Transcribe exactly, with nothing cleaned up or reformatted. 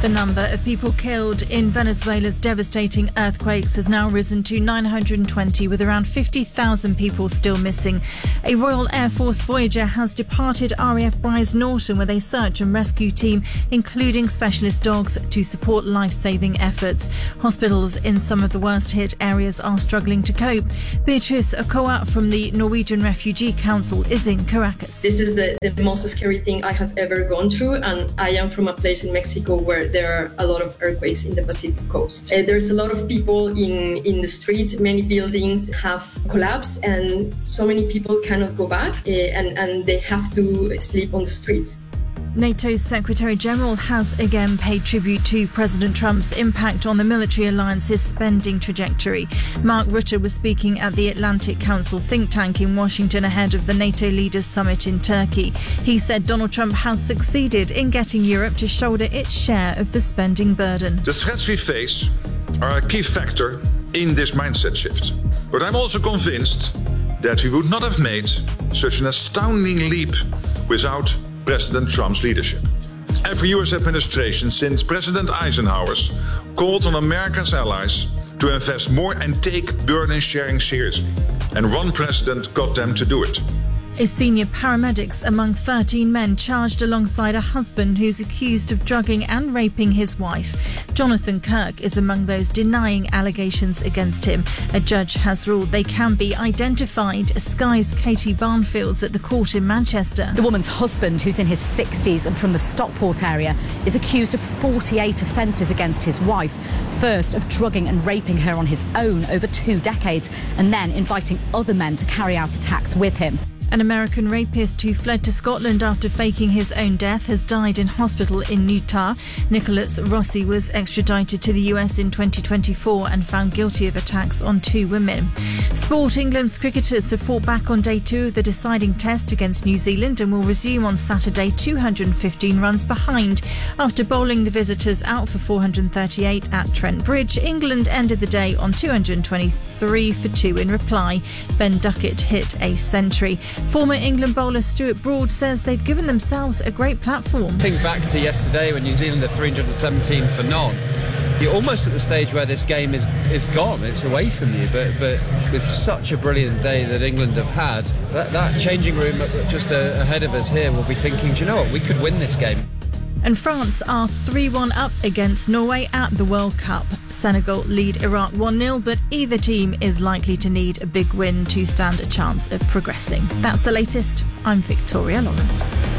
The number of people killed in Venezuela's devastating earthquakes has now risen to nine hundred twenty, with around fifty thousand people still missing. A Royal Air Force Voyager has departed R A F Brize Norton with a search and rescue team, including specialist dogs, to support life-saving efforts. Hospitals in some of the worst-hit areas are struggling to cope. Beatrice Okoa from the Norwegian Refugee Council is in Caracas. This is the, the most scary thing I have ever gone through, and I am from a place in Mexico where there are a lot of earthquakes in the Pacific coast. Uh, there's a lot of people in, in the streets. Many buildings have collapsed and so many people cannot go back uh, and, and they have to sleep on the streets. NATO's Secretary-General has again paid tribute to President Trump's impact on the military alliance's spending trajectory. Mark Rutte was speaking at the Atlantic Council think tank in Washington ahead of the NATO leaders' summit in Turkey. He said Donald Trump has succeeded in getting Europe to shoulder its share of the spending burden. The threats we face are a key factor in this mindset shift. But I'm also convinced that we would not have made such an astounding leap without President Trump's leadership. Every U S administration since President Eisenhower's called on America's allies to invest more and take burden sharing seriously. And one president got them to do it. Is senior paramedics among thirteen men charged alongside a husband who's accused of drugging and raping his wife. Jonathan Kirk is among those denying allegations against him. A judge has ruled they can be identified. Sky's Katie Barnfields at the court in Manchester. The woman's husband, who's in his sixties and from the Stockport area, is accused of forty-eight offences against his wife. First, of drugging and raping her on his own over two decades, and then inviting other men to carry out attacks with him. An American rapist who fled to Scotland after faking his own death has died in hospital in Utah. Nicholas Rossi was extradited to the U S in twenty twenty-four and found guilty of attacks on two women. Sport. England's cricketers have fought back on day two of the deciding test against New Zealand and will resume on Saturday two hundred fifteen runs behind. After bowling the visitors out for four hundred thirty-eight at Trent Bridge, England ended the day on two hundred twenty-three for two in reply. Ben Duckett hit a century. Former England bowler Stuart Broad says they've given themselves a great platform. Think back to yesterday when New Zealand are three hundred seventeen for none. You're almost at the stage where this game is, is gone, it's away from you, but but with such a brilliant day that England have had, that, that changing room just uh, ahead of us here will be thinking, do you know what, we could win this game. And France are three one up against Norway at the World Cup. Senegal lead Iraq one nil, but either team is likely to need a big win to stand a chance of progressing. That's the latest. I'm Victoria Lawrence.